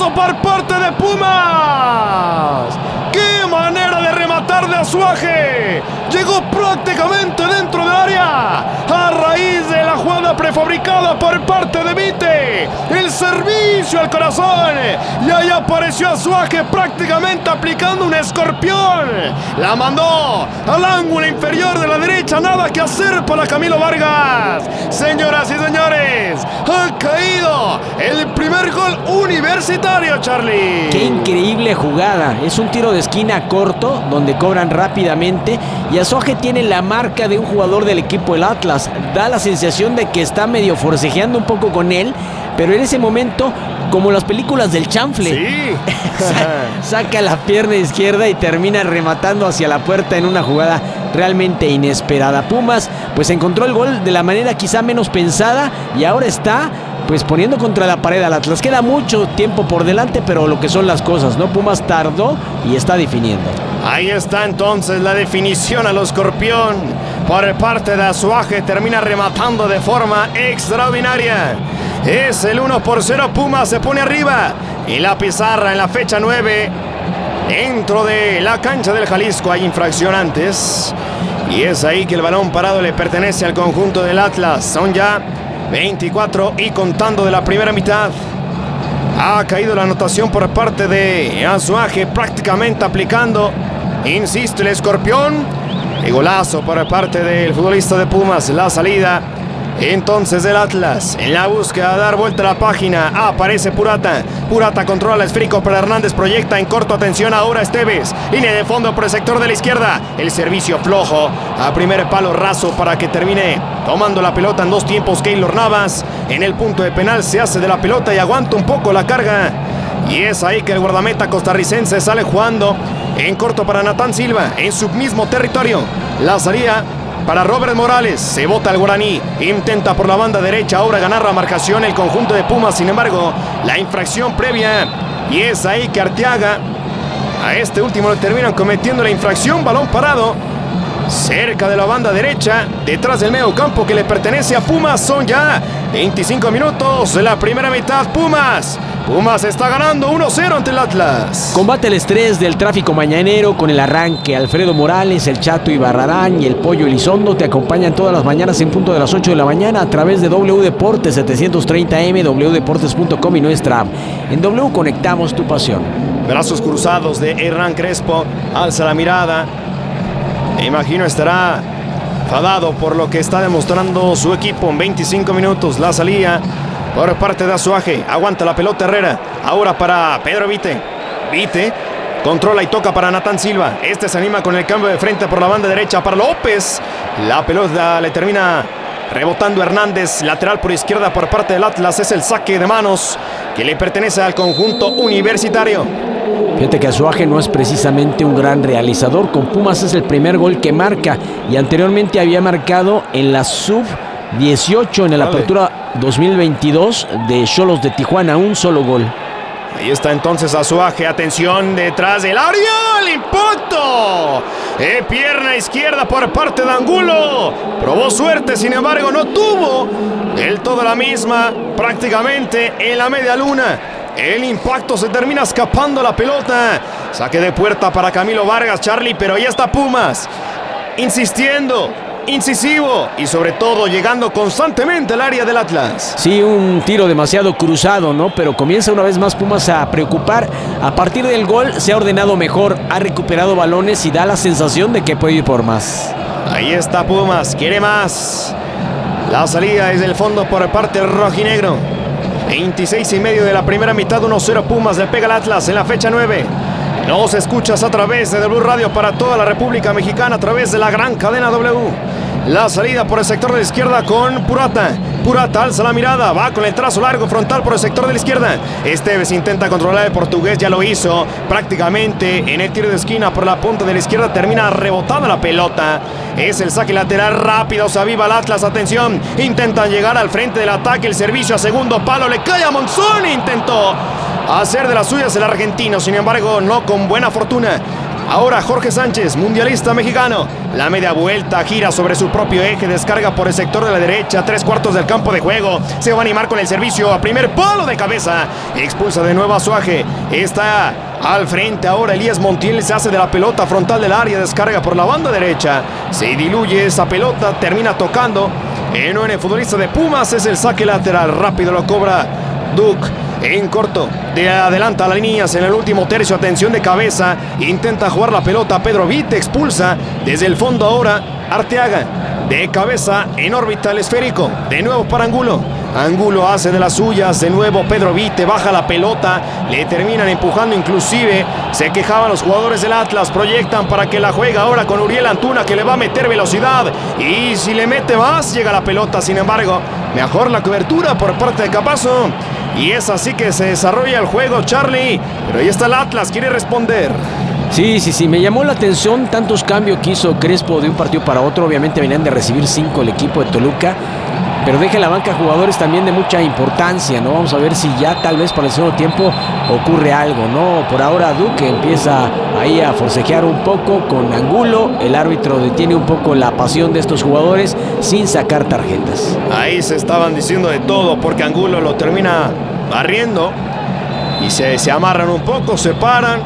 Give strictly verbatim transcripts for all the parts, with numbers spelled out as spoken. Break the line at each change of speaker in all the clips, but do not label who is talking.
golazo por parte de Pumas. ¡Qué manera de rematar de Azuaje! Llegó prácticamente dentro del área a raíz de la jugada prefabricada por parte de Vite. El servicio al corazón. Y ahí apareció Azuaje prácticamente aplicando un escorpión. La mandó al ángulo inferior de la derecha. Nada que hacer para Camilo Vargas. Señoras y señores, ha caído el primer gol universitario, Charlie.
Qué increíble jugada. Es un tiro de esquina corto donde cobran rápidamente y Azuaje tiene la marca de un jugador del equipo del Atlas. Da la sensación de que está medio forcejeando un poco con él, pero en ese momento, como las películas del chanfle,
sí.
saca la pierna izquierda y termina rematando hacia la puerta en una jugada realmente inesperada. Pumas pues encontró el gol de la manera quizá menos pensada y ahora está pues poniendo contra la pared al Atlas. Queda mucho tiempo por delante, pero lo que son las cosas, ¿no? Pumas tardó y está definiendo.
Ahí está entonces la definición al escorpión por parte de Azuaje. Termina rematando de forma extraordinaria. Es el uno por cero. Pumas se pone arriba. Y la pizarra en la fecha nueve. Dentro de la cancha del Jalisco hay infracción antes. Y es ahí que el balón parado le pertenece al conjunto del Atlas. Son ya veinticuatro y contando de la primera mitad. Ha caído la anotación por parte de Azuaje, prácticamente aplicando, insisto, el escorpión. Y golazo por parte del futbolista de Pumas. La salida entonces del Atlas en la búsqueda de dar vuelta a la página. Aparece Purata. Purata controla el esférico, pero Hernández proyecta en corto. Atención ahora Esteves. Línea de fondo por el sector de la izquierda. El servicio flojo a primer palo raso para que termine tomando la pelota en dos tiempos. Keylor Navas en el punto de penal se hace de la pelota y aguanta un poco la carga. Y es ahí que el guardameta costarricense sale jugando en corto para Natán Silva en su mismo territorio. La salida para Robert Morales, se bota el guaraní, intenta por la banda derecha ahora ganar la marcación el conjunto de Pumas. Sin embargo, la infracción previa, y es ahí que Arteaga a este último le terminan cometiendo la infracción. Balón parado cerca de la banda derecha, detrás del medio campo que le pertenece a Pumas. Son ya veinticinco minutos de la primera mitad. Pumas Pumas está ganando uno cero ante el Atlas.
Combate el estrés del tráfico mañanero con el arranque. Alfredo Morales, el Chato Ibarrarán y el Pollo Elizondo te acompañan todas las mañanas en punto de las ocho de la mañana a través de W Deportes setecientos treinta M, w deportes punto com y nuestra app. En W conectamos tu pasión.
Brazos cruzados de Hernán Crespo, alza la mirada. Me imagino estará enfadado por lo que está demostrando su equipo en veinticinco minutos. La salida por parte de Azuaje. Aguanta la pelota Herrera. Ahora para Pedro Vite. Vite controla y toca para Natán Silva. Este se anima con el cambio de frente por la banda derecha para López. La pelota le termina rebotando Hernández. Lateral por izquierda por parte del Atlas. Es el saque de manos que le pertenece al conjunto universitario.
Fíjate que Azuaje no es precisamente un gran realizador. Con Pumas es el primer gol que marca y anteriormente había marcado en la sub dieciocho en la
Vale.
apertura dos mil veintidós de Xolos de Tijuana, un solo gol.
Ahí está entonces Azuaje, atención detrás del área, el impacto de pierna izquierda por parte de Angulo. Probó suerte, sin embargo no tuvo del todo la misma, prácticamente en la media luna. El impacto, se termina escapando la pelota. Saque de puerta para Camilo Vargas, Charlie, pero ahí está Pumas, insistiendo, incisivo y sobre todo llegando constantemente al área del Atlas.
Sí, un tiro demasiado cruzado, ¿no? Pero comienza una vez más Pumas a preocupar. A partir del gol se ha ordenado mejor, ha recuperado balones y da la sensación de que puede ir por más.
Ahí está Pumas, quiere más. La salida es del fondo por parte del rojinegro. veintiséis y medio de la primera mitad, uno cero Pumas, le pega al Atlas en la fecha nueve. Nos escuchas a través de W Radio para toda la República Mexicana, a través de la gran cadena W. La salida por el sector de la izquierda con Purata. Purata alza la mirada, va con el trazo largo frontal por el sector de la izquierda. Esteves intenta controlar el portugués, ya lo hizo prácticamente en el tiro de esquina por la punta de la izquierda. Termina rebotada la pelota. Es el saque lateral rápido, se aviva el Atlas, atención. Intentan llegar al frente del ataque, el servicio a segundo palo, le cae a Monzón. Intentó hacer de las suyas el argentino, sin embargo no con buena fortuna. Ahora Jorge Sánchez, mundialista mexicano. La media vuelta, gira sobre su propio eje, descarga por el sector de la derecha, tres cuartos del campo de juego. Se va a animar con el servicio a primer palo de cabeza. Expulsa de nuevo a Suaje. Está al frente ahora Elías Montiel, se hace de la pelota frontal del área, descarga por la banda derecha. Se diluye esa pelota, termina tocando en un futbolista de Pumas. Es el saque lateral, rápido lo cobra Duke. En corto, de adelanta a las líneas en el último tercio, atención de cabeza, intenta jugar la pelota, Pedro Vite expulsa, desde el fondo ahora Arteaga, de cabeza en órbita el esférico, de nuevo para Angulo, Angulo hace de las suyas, de nuevo Pedro Vite, baja la pelota, le terminan empujando inclusive, se quejaban los jugadores del Atlas, proyectan para que la juega ahora con Uriel Antuna que le va a meter velocidad, y si le mete más, llega la pelota, sin embargo, mejor la cobertura por parte de Capazo. Y es así que se desarrolla el juego, Charlie. Pero ahí está el Atlas, quiere responder.
Sí, sí, sí, me llamó la atención tantos cambios que hizo Crespo de un partido para otro. Obviamente venían de recibir cinco el equipo de Toluca, pero deja en la banca jugadores también de mucha importancia, ¿no? Vamos a ver si ya tal vez para el segundo tiempo ocurre algo, ¿no? Por ahora Duque empieza ahí a forcejear un poco con Angulo. El árbitro detiene un poco la pasión de estos jugadores sin sacar tarjetas.
Ahí se estaban diciendo de todo porque Angulo lo termina barriendo y se, se amarran un poco, se paran.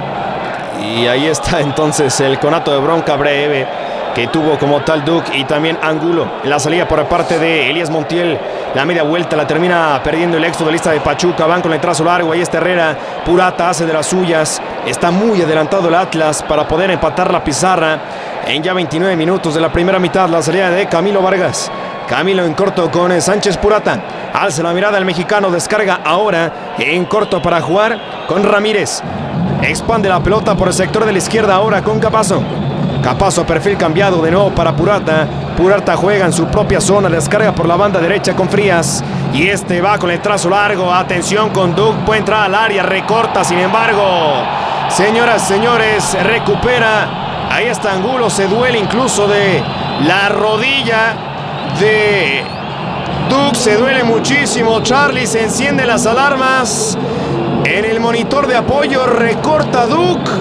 Y ahí está entonces el conato de bronca breve que tuvo como tal Duke y también Angulo. La salida por parte de Elías Montiel, la media vuelta la termina perdiendo el ex futbolista de Pachuca. Van con el trazo largo, ahí está Herrera. Purata hace de las suyas. Está muy adelantado el Atlas para poder empatar la pizarra en ya veintinueve minutos de la primera mitad. La salida de Camilo Vargas, Camilo en corto con Sánchez Purata. Alza la mirada el mexicano, descarga ahora en corto para jugar con Ramírez. Expande la pelota por el sector de la izquierda ahora con Capazo. Capazo, perfil cambiado de nuevo para Purata. Purata juega en su propia zona, descarga por la banda derecha con Frías. Y este va con el trazo largo. Atención con Duke, puede entrar al área, recorta, sin embargo. Señoras, señores, recupera. Ahí está Angulo, se duele incluso de la rodilla de Duke. Se duele muchísimo, Charlie, se encienden las alarmas. En el monitor de apoyo recorta Duke.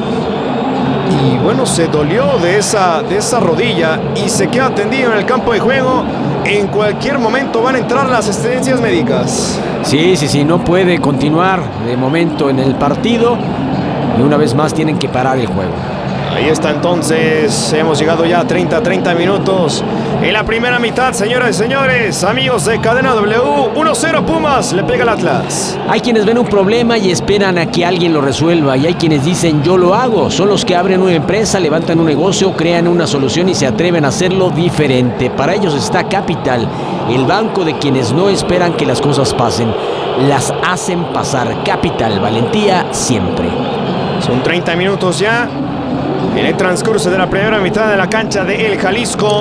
Y bueno, se dolió de esa, de esa rodilla y se queda tendido en el campo de juego. En cualquier momento van a entrar las asistencias médicas.
Sí, sí, sí, no puede continuar de momento en el partido. Y una vez más tienen que parar el juego.
Ahí está entonces, hemos llegado ya a treinta, treinta minutos en la primera mitad, señoras y señores, amigos de Cadena W. uno cero Pumas, le pega el Atlas.
Hay quienes ven un problema y esperan a que alguien lo resuelva, y hay quienes dicen yo lo hago. Son los que abren una empresa, levantan un negocio, crean una solución y se atreven a hacerlo diferente. Para ellos está Capital, el banco de quienes no esperan que las cosas pasen, las hacen pasar. Capital, valentía siempre.
Son treinta minutos ya en el transcurso de la primera mitad de la cancha de El Jalisco.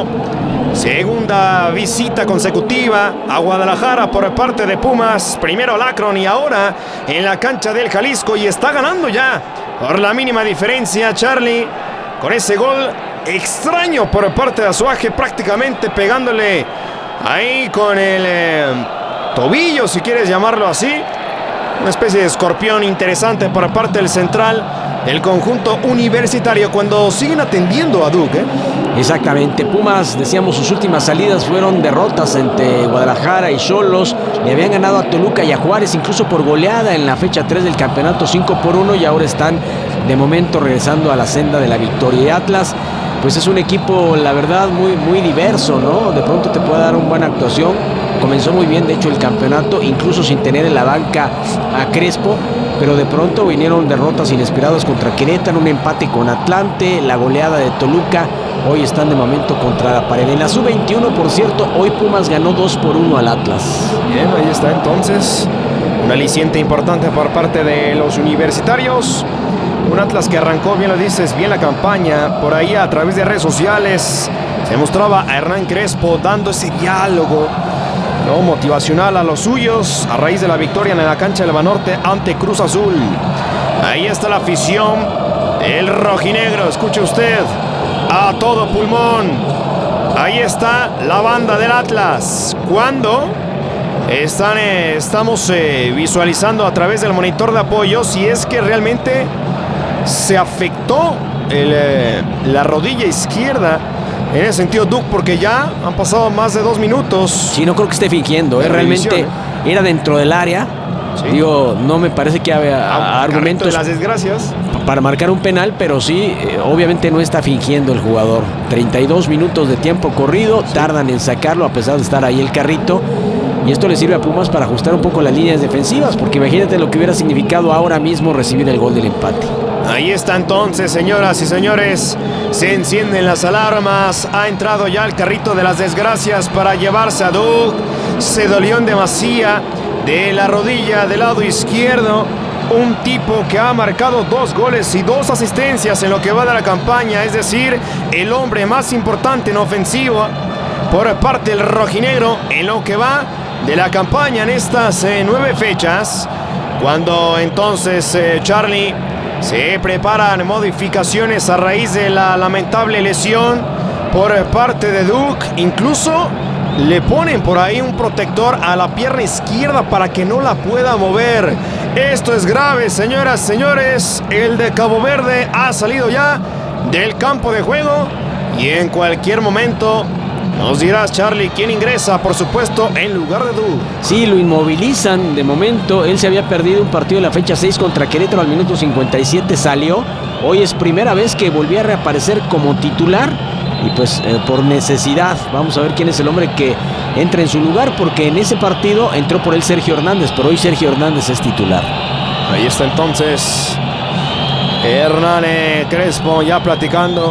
Segunda visita consecutiva a Guadalajara por parte de Pumas. Primero al Akron y ahora en la cancha del Jalisco. Y está ganando ya por la mínima diferencia, Charlie, con ese gol extraño por parte de Azuaje, prácticamente pegándole ahí con el eh, tobillo, si quieres llamarlo así. Una especie de escorpión interesante por parte del central, el conjunto universitario, cuando siguen atendiendo a Duke, ¿eh?
Exactamente, Pumas, decíamos, sus últimas salidas fueron derrotas entre Guadalajara y Xolos. Le habían ganado a Toluca y a Juárez, incluso por goleada en la fecha tres del campeonato, cinco por uno, y ahora están de momento regresando a la senda de la victoria. Y Atlas, pues es un equipo, la verdad, muy, muy diverso, ¿no? De pronto te puede dar una buena actuación. Comenzó muy bien, de hecho, el campeonato, incluso sin tener en la banca a Crespo, pero de pronto vinieron derrotas inesperadas contra Querétaro, un empate con Atlante, la goleada de Toluca. Hoy están de momento contra la pared. En la sub veintiuno, por cierto, hoy Pumas ganó dos por uno al Atlas.
Bien, ahí está entonces un aliciente importante por parte de los universitarios. Un Atlas que arrancó, bien lo dices, bien la campaña. Por ahí a través de redes sociales se mostraba a Hernán Crespo dando ese diálogo, ¿no?, motivacional a los suyos a raíz de la victoria en la cancha del Banorte ante Cruz Azul. Ahí está la afición, el rojinegro, escuche usted, a todo pulmón. Ahí está la banda del Atlas. Cuando están, eh, estamos eh, visualizando a través del monitor de apoyo si es que realmente se afectó el, eh, la rodilla izquierda. En ese sentido, Duke, porque ya han pasado más de dos minutos.
Sí, no creo que esté fingiendo, ¿eh? Realmente
¿eh?
Era dentro del área. Sí. Digo, no me parece que haya
ah,
argumentos
de las desgracias
para marcar un penal, pero sí, eh, obviamente no está fingiendo el jugador. treinta y dos minutos de tiempo corrido, sí. Tardan en sacarlo a pesar de estar ahí el carrito. Y esto le sirve a Pumas para ajustar un poco las líneas defensivas, porque imagínate lo que hubiera significado ahora mismo recibir el gol del empate.
Ahí está entonces, señoras y señores, se encienden las alarmas, ha entrado ya el carrito de las desgracias para llevarse a Duke, se dolió en demasía de la rodilla del lado izquierdo, un tipo que ha marcado dos goles y dos asistencias en lo que va de la campaña, es decir, el hombre más importante en ofensiva por parte del rojinegro en lo que va de la campaña en estas eh, nueve fechas, cuando entonces eh, Charlie se preparan modificaciones a raíz de la lamentable lesión por parte de Duke. Incluso le ponen por ahí un protector a la pierna izquierda para que no la pueda mover. Esto es grave, señoras, señores. El de Cabo Verde ha salido ya del campo de juego y en cualquier momento nos dirás, Charlie, quién ingresa, por supuesto, en lugar de Duke.
Sí, lo inmovilizan de momento. Él se había perdido un partido de la fecha seis contra Querétaro al minuto cincuenta y siete, salió. Hoy es primera vez que volvió a reaparecer como titular y pues eh, por necesidad. Vamos a ver quién es el hombre que entra en su lugar, porque en ese partido entró por él Sergio Hernández, pero hoy Sergio Hernández es titular.
Ahí está entonces Hernán Crespo ya platicando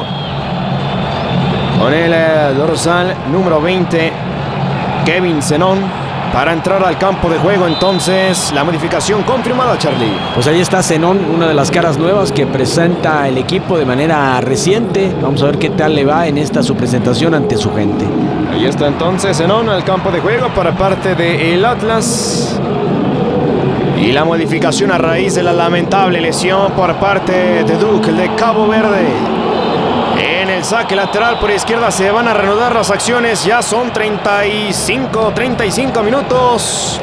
con el eh, dorsal número veinte, Kevin Zenón, para entrar al campo de juego. Entonces, la modificación confirmada, Charlie.
Pues ahí está Zenón, una de las caras nuevas que presenta el equipo de manera reciente. Vamos a ver qué tal le va en esta su presentación ante su gente.
Ahí está entonces Zenón al campo de juego para parte del Atlas. Y la modificación a raíz de la lamentable lesión por parte de Duke, el de Cabo Verde. En el saque lateral por izquierda se van a reanudar las acciones. Ya son treinta y cinco, treinta y cinco minutos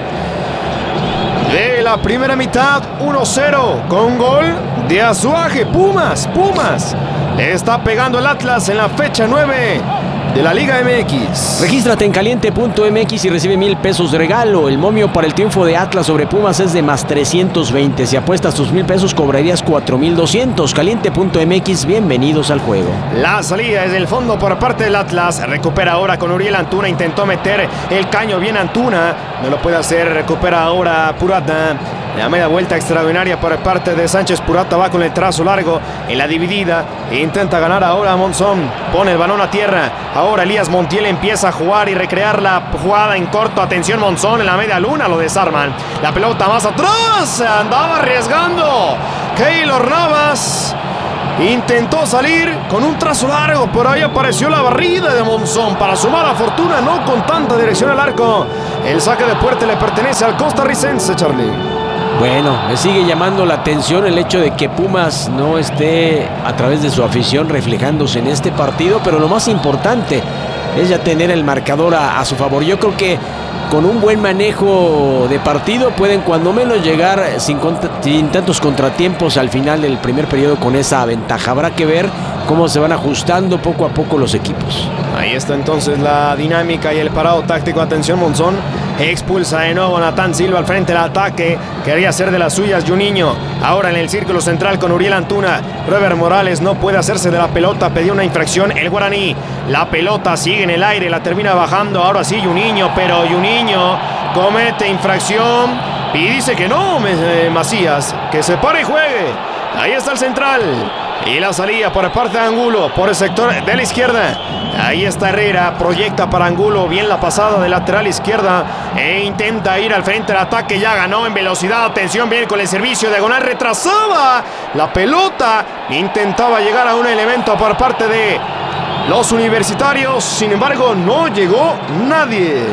de la primera mitad. uno cero con gol de Azuaje. Pumas, Pumas está pegando el Atlas en la fecha nueve de la Liga M X.
Regístrate en caliente punto m x y recibe mil pesos de regalo. El momio para el triunfo de Atlas sobre Pumas es de más trescientos veinte. Si apuestas tus mil pesos, cobrarías cuatro mil doscientos. caliente punto m x, bienvenidos al juego.
La salida es del fondo por parte del Atlas. Recupera ahora con Uriel Antuna. Intentó meter el caño bien Antuna. No lo puede hacer. Recupera ahora Purata. La media vuelta extraordinaria por parte de Sánchez. Purata va con el trazo largo en la dividida. Intenta ganar ahora Monzón. Pone el balón a tierra. Ahora Elías Montiel empieza a jugar y recrear la jugada en corto. Atención, Monzón en la media luna. Lo desarman. La pelota más atrás. Se andaba arriesgando Keylor Navas. Intentó salir con un trazo largo. Por ahí apareció la barrida de Monzón. Para su mala fortuna, no con tanta dirección al arco. El saque de puerta le pertenece al costarricense, Charlie.
Bueno, me sigue llamando la atención el hecho de que Pumas no esté a través de su afición reflejándose en este partido, pero lo más importante es ya tener el marcador a, a su favor. Yo creo que con un buen manejo de partido pueden cuando menos llegar sin, sin tantos contratiempos al final del primer periodo con esa ventaja. Habrá que ver cómo se van ajustando poco a poco los equipos.
Ahí está entonces la dinámica y el parado táctico. Atención, Monzón expulsa de nuevo a Natán Silva al frente del ataque. Quería hacer de las suyas Juninho. Ahora en el círculo central con Uriel Antuna. Robert Morales no puede hacerse de la pelota. Pedía una infracción el guaraní. La pelota sigue en el aire. La termina bajando. Ahora sí Juninho. Pero Juninho comete infracción. Y dice que no, Macías. Que se pare y juegue. Ahí está el central. Y la salida por parte de Angulo, por el sector de la izquierda. Ahí está Herrera, proyecta para Angulo, bien la pasada de lateral izquierda. E intenta ir al frente del ataque, ya ganó en velocidad. Atención, bien con el servicio diagonal, retrasaba la pelota. Intentaba llegar a un elemento por parte de los universitarios. Sin embargo, no llegó nadie.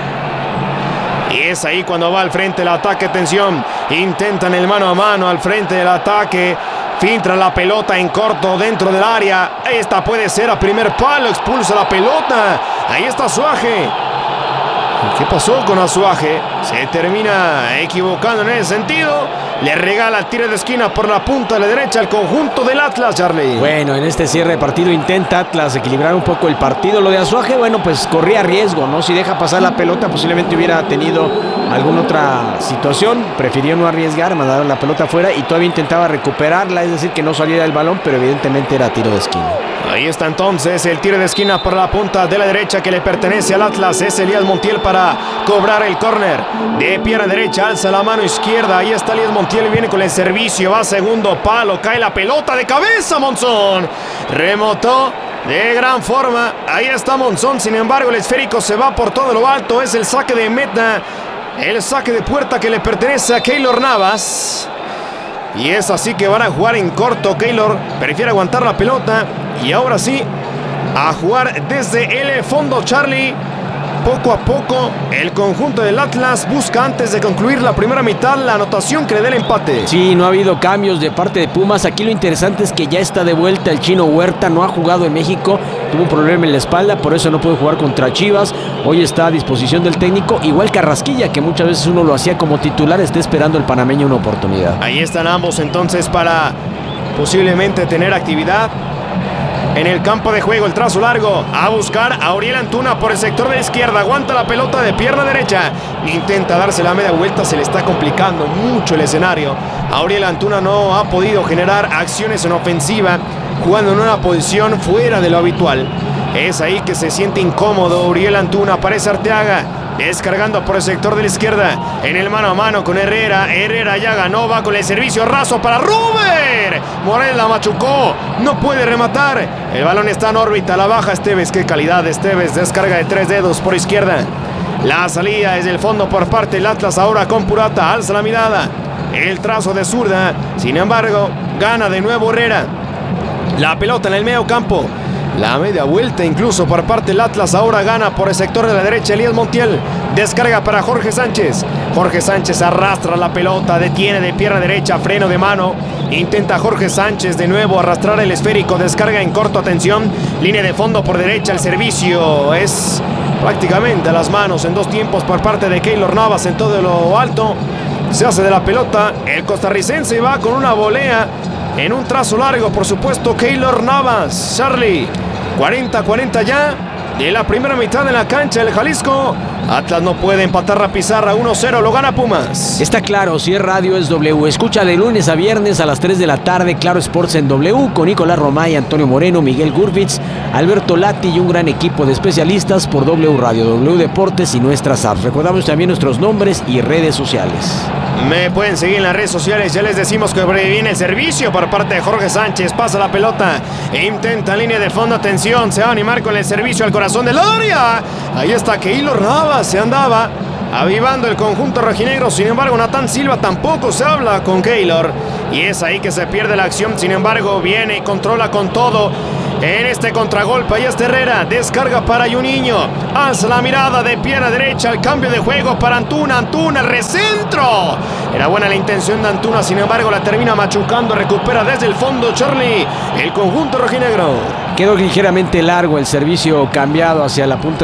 Y es ahí cuando va al frente del ataque, atención. Intentan el mano a mano al frente del ataque. Filtra la pelota en corto dentro del área. Esta puede ser a primer palo. Expulsa la pelota. Ahí está Azuaje. ¿Qué pasó con Azuaje? Se termina equivocando en ese sentido. Le regala el tiro de esquina por la punta de la derecha al conjunto del Atlas, Charlie.
Bueno, en este cierre de partido intenta Atlas equilibrar un poco el partido. Lo de Azuaje, bueno, pues corría riesgo, ¿no? Si deja pasar la pelota, posiblemente hubiera tenido alguna otra situación. Prefirió no arriesgar, mandar la pelota afuera y todavía intentaba recuperarla, es decir, que no saliera el balón, pero evidentemente era tiro de esquina.
Ahí está entonces el tiro de esquina por la punta de la derecha que le pertenece al Atlas. Es Elías Montiel para cobrar el córner. De pierna derecha, alza la mano izquierda. Ahí está Elías Montiel, viene con el servicio. Va a segundo palo, cae la pelota de cabeza, Monzón. Remotó de gran forma. Ahí está Monzón, sin embargo el esférico se va por todo lo alto. Es el saque de meta, el saque de puerta que le pertenece a Keylor Navas. Y es así que van a jugar en corto. Keylor prefiere aguantar la pelota. Y ahora sí, a jugar desde el fondo, Charlie. Poco a poco, el conjunto del Atlas busca antes de concluir la primera mitad la anotación que le dé el empate.
Sí, no ha habido cambios de parte de Pumas. Aquí lo interesante es que ya está de vuelta el Chino Huerta. No ha jugado en México, tuvo un problema en la espalda, por eso no puede jugar contra Chivas. Hoy está a disposición del técnico, igual Carrasquilla, que muchas veces uno lo hacía como titular, está esperando el panameño una oportunidad.
Ahí están ambos entonces para posiblemente tener actividad en el campo de juego. El trazo largo a buscar a Auriel Antuna por el sector de la izquierda. Aguanta la pelota de pierna derecha. Intenta darse la media vuelta. Se le está complicando mucho el escenario. Auriel Antuna no ha podido generar acciones en ofensiva, jugando en una posición fuera de lo habitual. Es ahí que se siente incómodo Auriel Antuna. Aparece Arteaga, descargando por el sector de la izquierda, en el mano a mano con Herrera. Herrera ya ganó, va con el servicio raso para Ruber. Morel la machucó, no puede rematar. El balón está en órbita, la baja Esteves. Qué calidad de Esteves, descarga de tres dedos por izquierda. La salida desde el fondo por parte del Atlas, ahora con Purata, alza la mirada. El trazo de zurda, sin embargo, gana de nuevo Herrera. La pelota en el medio campo. La media vuelta incluso por parte del Atlas. Ahora gana por el sector de la derecha Elías Montiel. Descarga para Jorge Sánchez. Jorge Sánchez arrastra la pelota. Detiene de pierna derecha. Freno de mano. Intenta Jorge Sánchez de nuevo arrastrar el esférico. Descarga en corto. Atención. Línea de fondo por derecha. El servicio es prácticamente a las manos en dos tiempos por parte de Keylor Navas en todo lo alto. Se hace de la pelota. El costarricense va con una volea en un trazo largo, por supuesto, Keylor Navas. Charlie, cuarenta cuarenta ya de la primera mitad de la cancha del Jalisco. Atlas no puede empatar la pizarra. uno cero, lo gana Pumas.
Está claro, si es radio es W. Escucha de lunes a viernes a las tres de la tarde Claro Sports en W con Nicolás Romay, Antonio Moreno, Miguel Gurvitz, Alberto Lati y un gran equipo de especialistas por W Radio, W Deportes y nuestras apps. Recordamos también nuestros nombres y redes sociales.
Me pueden seguir en las redes sociales. Ya les decimos que viene el servicio por parte de Jorge Sánchez. Pasa la pelota e intenta en línea de fondo. Atención, se va a animar con el servicio al corazón del área. Ahí está Keylor Navas. Se andaba avivando el conjunto rojinegro. Sin embargo, Natán Silva tampoco se habla con Keylor. Y es ahí que se pierde la acción. Sin embargo, viene y controla con todo en este contragolpe. Ahí está Herrera, descarga para Juninho, alza la mirada de pierna derecha, el cambio de juego para Antuna. Antuna, el recentro. Era buena la intención de Antuna, sin embargo la termina machucando. Recupera desde el fondo Charlie, el conjunto rojinegro.
Quedó ligeramente largo el servicio cambiado hacia la punta